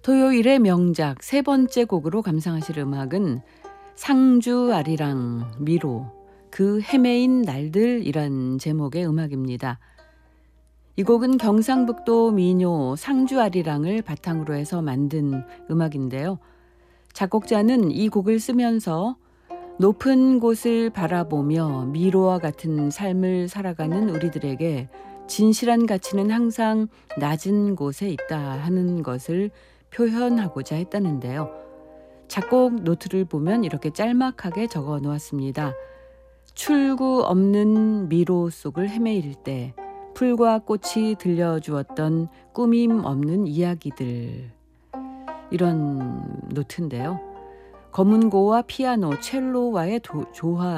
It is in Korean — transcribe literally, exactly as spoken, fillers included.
토요일의 명작 세 번째 곡으로 감상하실 음악은 상주 아리랑 미로 그 헤매인 날들이란 제목의 음악입니다. 이 곡은 경상북도 민요 상주 아리랑을 바탕으로 해서 만든 음악인데요. 작곡자는 이 곡을 쓰면서 높은 곳을 바라보며 미로와 같은 삶을 살아가는 우리들에게 진실한 가치는 항상 낮은 곳에 있다 하는 것을 표현하고자 했다는데요. 작곡 노트를 보면 이렇게 짤막하게 적어 놓았습니다. 출구 없는 미로 속을 헤매일 때 풀과 꽃이 들려주었던 꾸밈 없는 이야기들, 이런 노트인데요. 검은고와 피아노, 첼로와의 도, 조화